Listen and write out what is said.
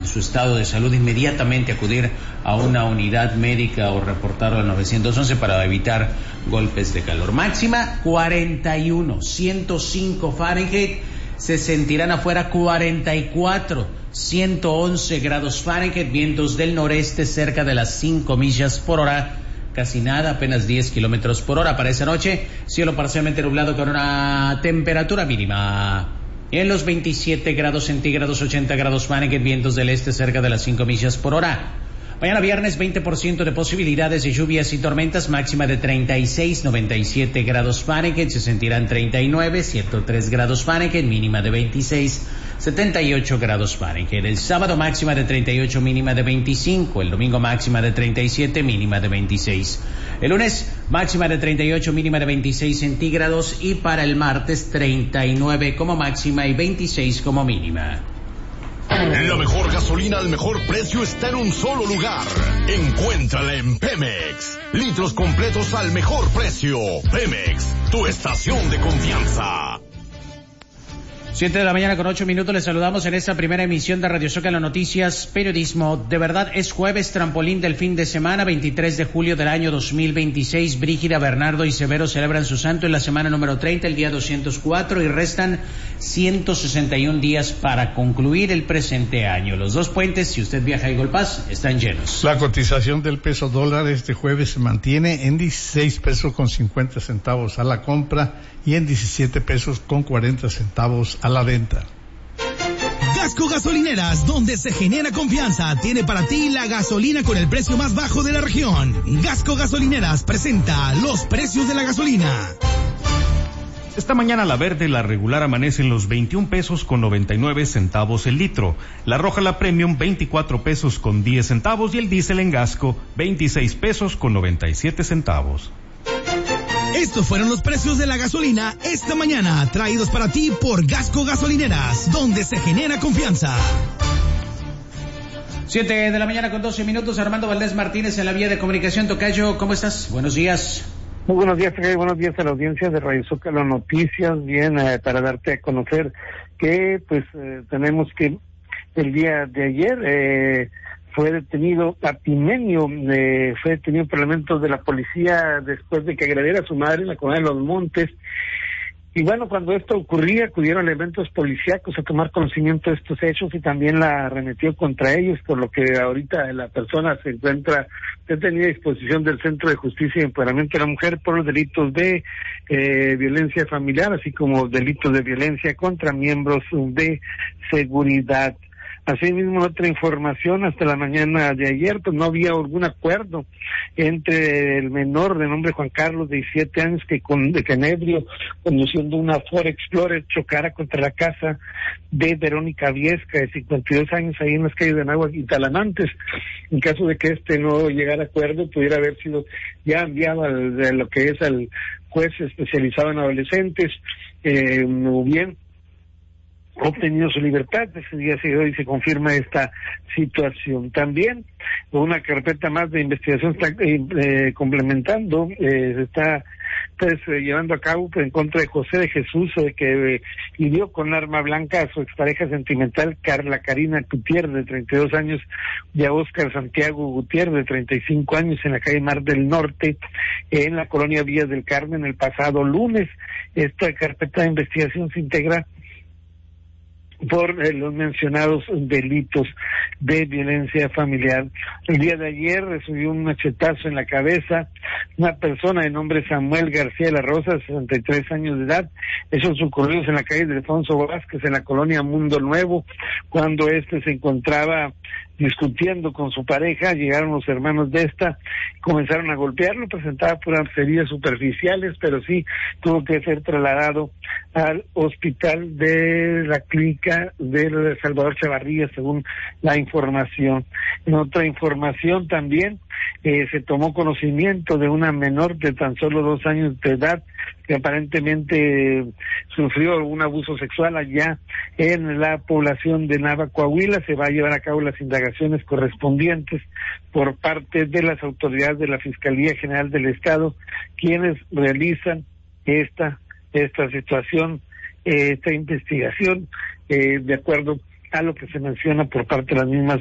su estado de salud, inmediatamente acudir a una unidad médica o reportarlo al 911 para evitar golpes de calor. Máxima 41, 105 Fahrenheit. Se sentirán afuera 44, 111 grados Fahrenheit, vientos del noreste cerca de las 5 millas por hora, casi nada, apenas 10 kilómetros por hora. Para esa noche, cielo parcialmente nublado con una temperatura mínima en los 27 grados centígrados, 80 grados Fahrenheit, vientos del este cerca de las 5 millas por hora. Mañana viernes 20% de posibilidades de lluvias y tormentas, máxima de 36, 97 grados Fahrenheit, se sentirán 39, 103 grados Fahrenheit, mínima de 26, 78 grados Fahrenheit. El sábado máxima de 38, mínima de 25, el domingo máxima de 37, mínima de 26. El lunes máxima de 38, mínima de 26 centígrados y para el martes 39 como máxima y 26 como mínima. La mejor gasolina al mejor precio está en un solo lugar. Encuéntrala en Pemex. Litros completos al mejor precio. Pemex, tu estación de confianza. 7 de la mañana con 8 minutos, les saludamos en esta primera emisión de Radio Zócalo Noticias, periodismo de verdad. Es jueves, trampolín del fin de semana, 23 de julio del año 2026. Brígida, Bernardo y Severo celebran su santo en la semana número 30, el día 204, y restan 161 días para concluir el presente año. Los dos puentes, si usted viaja a Eagle Pass, están llenos. La cotización del peso dólar este jueves se mantiene en 16 pesos con 50 centavos a la compra y en 17 pesos con 40 centavos a la venta. Gasco Gasolineras, donde se genera confianza, tiene para ti la gasolina con el precio más bajo de la región. Gasco Gasolineras presenta los precios de la gasolina. Esta mañana la verde, la regular, amanece en los 21 pesos con 99 centavos el litro. La roja, la premium, 24 pesos con 10 centavos y el diésel en Gasco, 26 pesos con 97 centavos. Estos fueron los precios de la gasolina esta mañana, traídos para ti por Gasco Gasolineras, donde se genera confianza. 7 de la mañana con 12 minutos, Armando Valdés Martínez en la vía de comunicación. Tocayo, ¿cómo estás? Buenos días. Muy buenos días, buenos días a la audiencia de Radio Zócalo Noticias. Bien, para darte a conocer que tenemos que el día de ayer fue detenido Artimenio, fue detenido por elementos de la policía después de que agrediera a su madre en la colonia de Los Montes. Y bueno, cuando esto ocurría, acudieron elementos policíacos a tomar conocimiento de estos hechos y también la arremetió contra ellos, por lo que ahorita la persona se encuentra detenida a disposición del Centro de Justicia y Empoderamiento de la Mujer por los delitos de violencia familiar, así como delitos de violencia contra miembros de seguridad. Asimismo, otra información, hasta la mañana de ayer, no había algún acuerdo entre el menor de nombre Juan Carlos, de 17 años, que en ebrio, conduciendo una Ford Explorer, chocara contra la casa de Verónica Viesca, de 52 años, ahí en las calles de Anáhuac y Talamantes. En caso de que no llegara a acuerdo, pudiera haber sido ya enviado de lo que es al juez especializado en adolescentes, o bien obtenido su libertad. Ese día de hoy se confirma esta situación. También una carpeta más de investigación está complementando, se está llevando a cabo en contra de José de Jesús, que hirió con arma blanca a su expareja sentimental Carla Karina Gutiérrez, de 32 años, y a Óscar Santiago Gutiérrez, de 35 años, en la calle Mar del Norte, en la colonia Villas del Carmen, el pasado lunes. Esta carpeta de investigación se integra por los mencionados delitos de violencia familiar. El día de ayer recibió un machetazo en la cabeza una persona de nombre Samuel García de la Rosa, 63 años de edad. Esos ocurridos en la calle de Alfonso Vázquez, en la colonia Mundo Nuevo, cuando se encontraba discutiendo con su pareja. Llegaron los hermanos de comenzaron a golpearlo, presentaba puras heridas superficiales, pero sí tuvo que ser trasladado al hospital de la clínica de Salvador Chavarría, según la información. En otra información también se tomó conocimiento de una menor de tan solo 2 años de edad que aparentemente sufrió un abuso sexual allá en la población de Nava, Coahuila. Se va a llevar a cabo las indagaciones correspondientes por parte de las autoridades de la Fiscalía General del Estado, quienes realizan esta situación, esta investigación, de acuerdo a lo que se menciona por parte de las mismas